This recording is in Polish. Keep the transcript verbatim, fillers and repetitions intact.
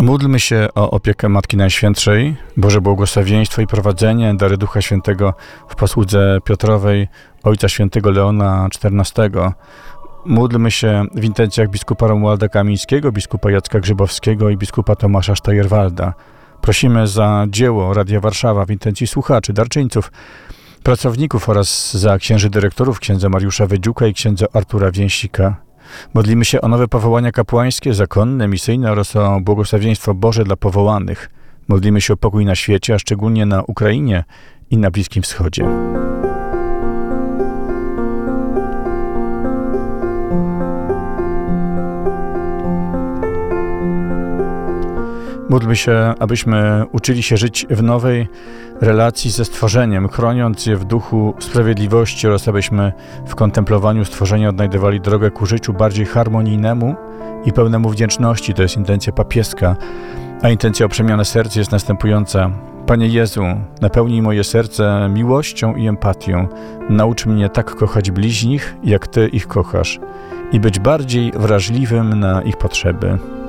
Módlmy się o opiekę Matki Najświętszej, Boże błogosławieństwo i prowadzenie, dary Ducha Świętego w posłudze Piotrowej Ojca Świętego Leona czternastego. Módlmy się w intencjach biskupa Romualda Kamińskiego, biskupa Jacka Grzybowskiego i biskupa Tomasza Sztajerwalda. Prosimy za dzieło Radia Warszawa w intencji słuchaczy, darczyńców, pracowników oraz za księży dyrektorów, księdza Mariusza Wydziuka i księdza Artura Więsika. Modlimy się o nowe powołania kapłańskie, zakonne, misyjne oraz o błogosławieństwo Boże dla powołanych. Modlimy się o pokój na świecie, a szczególnie na Ukrainie i na Bliskim Wschodzie. Módlmy się, abyśmy uczyli się żyć w nowej relacji ze stworzeniem, chroniąc je w duchu sprawiedliwości oraz abyśmy w kontemplowaniu stworzenia odnajdywali drogę ku życiu bardziej harmonijnemu i pełnemu wdzięczności. To jest intencja papieska, a intencja o przemianę serc jest następująca. Panie Jezu, napełnij moje serce miłością i empatią. Naucz mnie tak kochać bliźnich, jak Ty ich kochasz i być bardziej wrażliwym na ich potrzeby.